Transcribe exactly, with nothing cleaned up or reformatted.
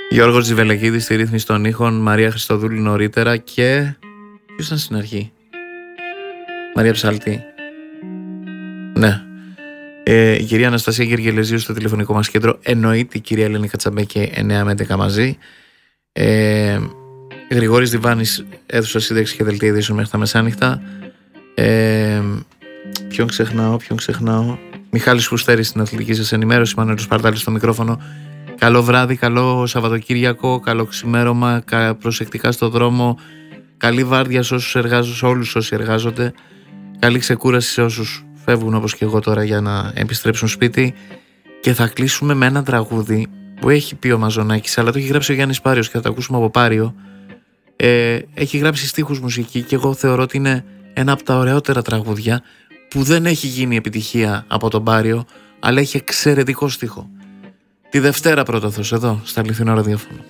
Γιώργος Τζιβελεκίδης στη ρύθμιση των ήχων, Μαρία Χριστοδούλου νωρίτερα και... ποιος ήταν στην αρχή? Μαρία Ψάλτη. Ναι. Ε, η κυρία Αναστασία Γεργελεζίου στο τηλεφωνικό μας κέντρο. Εννοείται η κυρία Ελένη Κατσαμπέκη εννιά με έντεκα μαζί. Ε, Γρηγόρης Διβάνης, αίθουσα σύνταξη και δελτία ειδήσεων μέχρι τα μεσάνυχτα. Ε, ποιον ξεχνάω, ποιον ξεχνάω. Μιχάλης Φουστέρης στην αθλητική σας ενημέρωση. Μανώλης Παρτάλης στο μικρόφωνο. Καλό βράδυ, καλό Σαββατοκύριακο, καλό ξημέρωμα, προσεκτικά στο δρόμο. Καλή βάρδια σε όσους εργάζονται, σε όλους όσοι εργάζονται. Καλή ξεκούραση σε όσους φεύγουν όπως και εγώ τώρα για να επιστρέψουν σπίτι. Και θα κλείσουμε με ένα τραγούδι που έχει πει ο Μαζονάκης, αλλά το έχει γράψει ο Γιάννης Πάριος και θα το ακούσουμε από Πάριο. Ε, έχει γράψει στίχους μουσική και εγώ θεωρώ ότι είναι ένα από τα ωραιότερα τραγούδια που δεν έχει γίνει επιτυχία από τον Πάριο, αλλά έχει εξαιρετικό στίχο. Τη Δευτέρα πρώτοθος εδώ στα Αληθινό Ραδιόφωνο.